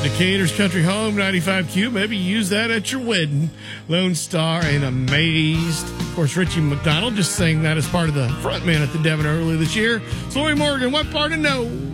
Decatur's Country Home 95Q. Maybe use that at your wedding. Lone Star and Amazed. Of course, Richie McDonald just sang that as part of the frontman at the Devon earlier this year. So, Lori Morgan, what part of No?